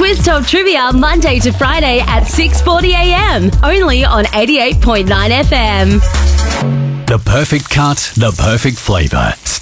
Quiz Talk Trivia Monday to Friday at 6:40am. Only on 88.9 FM. The perfect cut, the perfect flavour.